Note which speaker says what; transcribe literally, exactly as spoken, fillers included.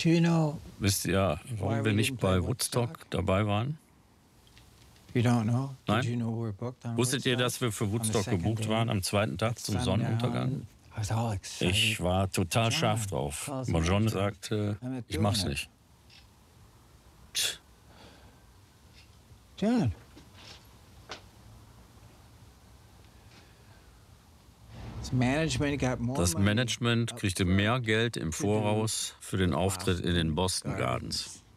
Speaker 1: Do you know
Speaker 2: Wisst ihr, warum wir nicht bei Woodstock dabei waren?
Speaker 1: You don't know?
Speaker 2: Nein?
Speaker 1: Did you know we were booked on
Speaker 2: Wusstet ihr,
Speaker 1: Woodstock?
Speaker 2: dass wir für
Speaker 1: On the
Speaker 2: Woodstock
Speaker 1: second
Speaker 2: gebucht
Speaker 1: day?
Speaker 2: waren am zweiten Tag
Speaker 1: At
Speaker 2: zum
Speaker 1: sundown.
Speaker 2: Sonnenuntergang?
Speaker 1: I was all excited.
Speaker 2: Ich war total
Speaker 1: John,
Speaker 2: scharf drauf.
Speaker 1: call us
Speaker 2: Aber John
Speaker 1: after.
Speaker 2: sagte,
Speaker 1: I'm not
Speaker 2: ich
Speaker 1: doing
Speaker 2: mach's
Speaker 1: it.
Speaker 2: nicht. Tch.
Speaker 1: John. Das Management got more
Speaker 2: Das
Speaker 1: money
Speaker 2: Management
Speaker 1: up
Speaker 2: kriegte
Speaker 1: front
Speaker 2: mehr Geld im
Speaker 1: to do
Speaker 2: Voraus für den Auftritt in den Boston Gardens.